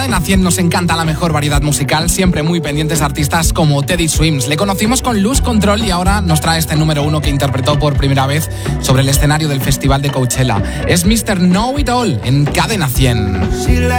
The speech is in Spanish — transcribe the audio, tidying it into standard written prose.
En A100 nos encanta la mejor variedad musical, siempre muy pendientes artistas como Teddy Swims. Le conocimos con Lose Control y ahora nos trae este número 1 que interpretó por primera vez sobre el escenario del Festival de Coachella. Es Mr. Know It All en Cadena 100.